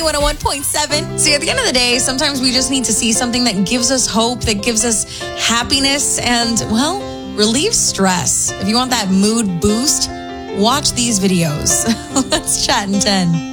Money 101.7. See, at the end of the day, sometimes we just need to see something that gives us hope, that gives us happiness, and, well, relieves stress. If you want that mood boost, watch these videos. Let's chat in 10.